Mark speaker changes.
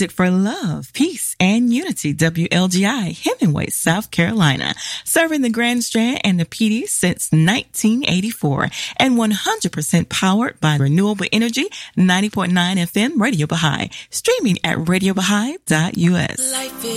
Speaker 1: music for love, peace, and unity. WLGI, Hemingway, South Carolina. Serving the Grand Strand and the PD since 1984. And 100% powered by renewable energy, 90.9 FM Radio Baha'i. Streaming at radiobahai.us.